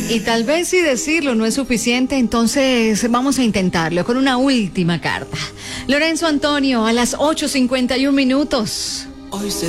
Y tal vez si decirlo no es suficiente, entonces vamos a intentarlo con una última carta. Lorenzo Antonio, a las 8:51. Hoy se